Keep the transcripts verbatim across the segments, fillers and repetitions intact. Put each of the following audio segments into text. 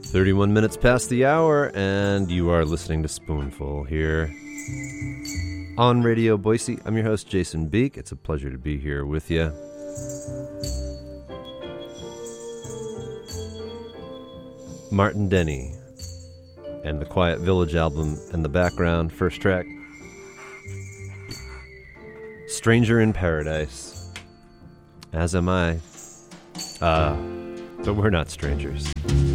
thirty-one minutes past the hour, and you are listening to Spoonful here on Radio Boise. I'm your host, Jason Beek. It's a pleasure to be here with you. Martin Denny and the Quiet Village album in the background, first track. Stranger in Paradise. As am I. Uh, but we're not strangers.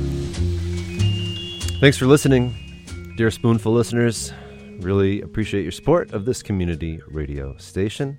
Thanks for listening, dear Spoonful listeners. Really appreciate your support of this community radio station.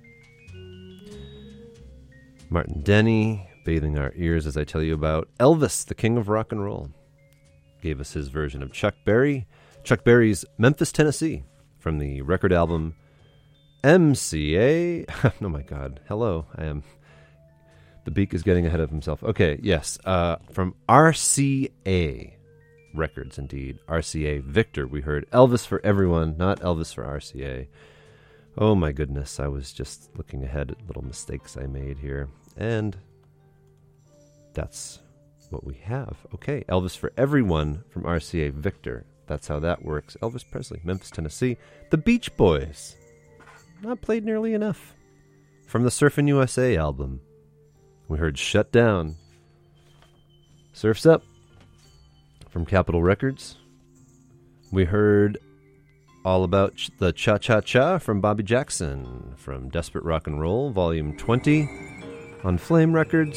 Martin Denny, bathing our ears as I tell you about Elvis, the king of rock and roll. Gave us his version of Chuck Berry. Chuck Berry's Memphis, Tennessee, from the record album M C A. Oh my God. Hello. I am. The Beak is getting ahead of himself. Okay, yes. Uh, from R C A Records, indeed. R C A Victor. We heard Elvis for Everyone, not Elvis for R C A. Oh my goodness. I was just looking ahead at little mistakes I made here. And that's what we have. Okay, Elvis for Everyone from R C A Victor. That's how that works. Elvis Presley, Memphis, Tennessee. The Beach Boys. Not played nearly enough. From the Surfin' U S A album, we heard Shut Down. Surf's Up from Capitol Records. We heard all about ch- the Cha Cha Cha from Bobby Jackson from Desperate Rock and Roll, Volume twenty on Flame Records.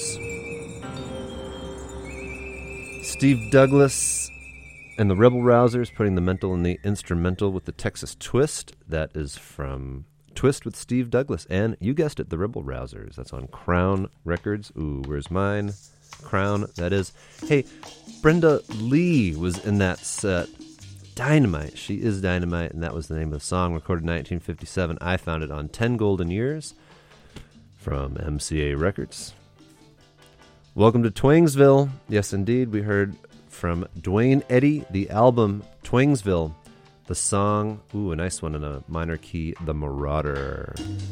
Steve Douglas and the Rebel Rousers putting the mental in the instrumental with the Texas Twist. That is from Twist with Steve Douglas. And you guessed it, the Rebel Rousers. That's on Crown Records. Ooh, where's mine? Crown, that is. Hey, Brenda Lee was in that set. Dynamite. She is Dynamite, and that was the name of the song. Recorded in nineteen fifty-seven. I found it on ten Golden Years from M C A Records. Welcome to Twingsville. Yes, indeed. We heard from Dwayne Eddy, the album Twingsville. The song, ooh, a nice one in a minor key, The Marauder.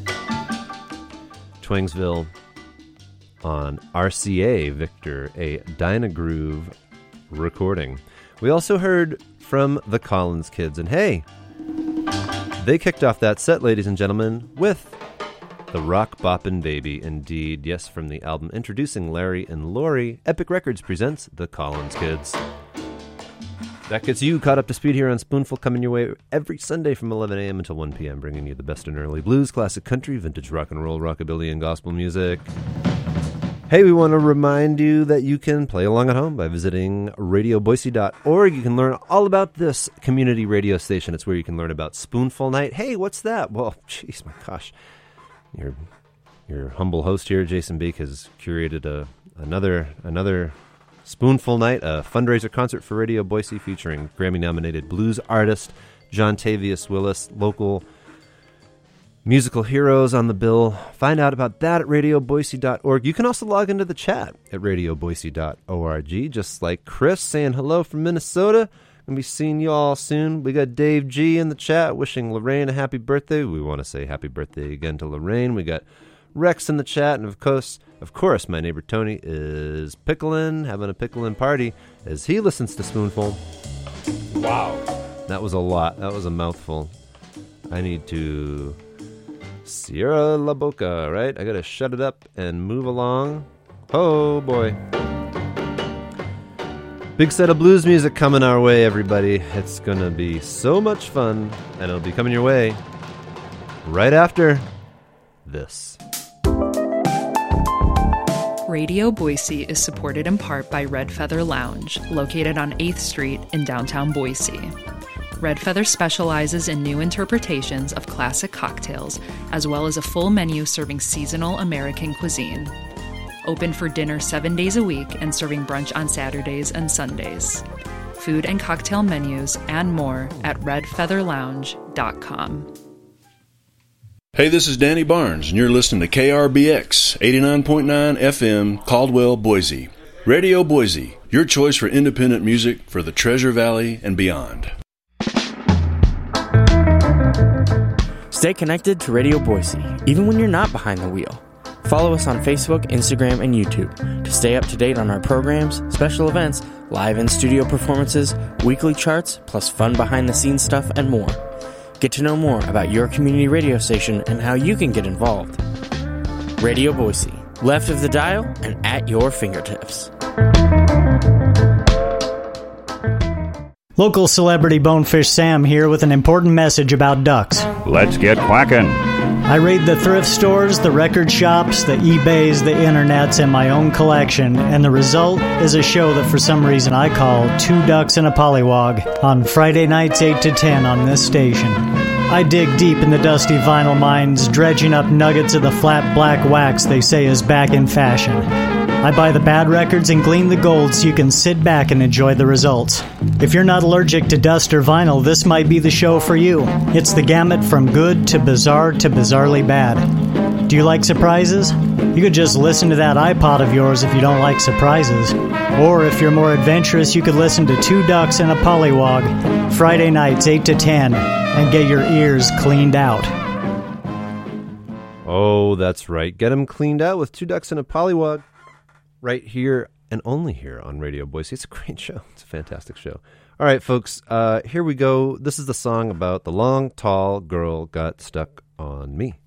Twingsville on R C A Victor, a Dynagroove recording. We also heard from the Collins Kids, and hey, they kicked off that set, ladies and gentlemen, with the Rock Boppin' Baby, indeed. Yes, from the album Introducing Larry and Lori, Epic Records presents the Collins Kids. That gets you caught up to speed here on Spoonful, coming your way every Sunday from eleven a.m. until one p.m., bringing you the best in early blues, classic country, vintage rock and roll, rockabilly, and gospel music. Hey, we want to remind you that you can play along at home by visiting radio boise dot org. You can learn all about this community radio station. It's where you can learn about Spoonful Night. Hey, what's that? Well, jeez, my gosh. Your your humble host here, Jason Beek, has curated a another another Spoonful Night, a fundraiser concert for Radio Boise featuring Grammy-nominated blues artist John Tavius Willis, local musical heroes on the bill. Find out about that at radio boise dot org. You can also log into the chat at radio boise dot org, just like Chris saying hello from Minnesota. Gonna be seeing you all soon. We got Dave G in the chat wishing Lorraine a happy birthday. We want to say happy birthday again to Lorraine. We got Rex in the chat, and of course, of course, my neighbor Tony is pickling, having a pickling party as he listens to Spoonful. Wow, that was a lot. That was a mouthful. I need to Sierra La Boca, right? I gotta shut it up and move along. Oh boy. Big set of blues music coming our way, everybody. It's going to be so much fun, and it'll be coming your way right after this. Radio Boise is supported in part by Red Feather Lounge, located on eighth Street in downtown Boise. Red Feather specializes in new interpretations of classic cocktails, as well as a full menu serving seasonal American cuisine. Open for dinner seven days a week and serving brunch on Saturdays and Sundays. Food and cocktail menus and more at red feather lounge dot com. Hey, this is Danny Barnes, and you're listening to K R B X eighty-nine point nine F M, Caldwell, Boise. Radio Boise, your choice for independent music for the Treasure Valley and beyond. Stay connected to Radio Boise, even when you're not behind the wheel. Follow us on Facebook, Instagram, and YouTube to stay up to date on our programs, special events, live and studio performances, weekly charts, plus fun behind-the-scenes stuff and more. Get to know more about your community radio station and how you can get involved. Radio Boise, left of the dial and at your fingertips. Local celebrity Bonefish Sam here with an important message about ducks. Let's get quacking. I raid the thrift stores, the record shops, the eBays, the internets, and my own collection, and the result is a show that for some reason I call Two Ducks and a Pollywog on Friday nights eight to ten on this station. I dig deep in the dusty vinyl mines, dredging up nuggets of the flat black wax they say is back in fashion. I buy the bad records and glean the gold so you can sit back and enjoy the results. If you're not allergic to dust or vinyl, this might be the show for you. It's the gamut from good to bizarre to bizarrely bad. Do you like surprises? You could just listen to that iPod of yours if you don't like surprises. Or if you're more adventurous, you could listen to Two Ducks and a Pollywog, Friday nights eight to ten, and get your ears cleaned out. Oh, that's right. Get them cleaned out with Two Ducks and a Pollywog. Right here and only here on Radio Boise. It's a great show. It's a fantastic show. All right, folks, uh, here we go. This is the song about the long, tall girl got stuck on me.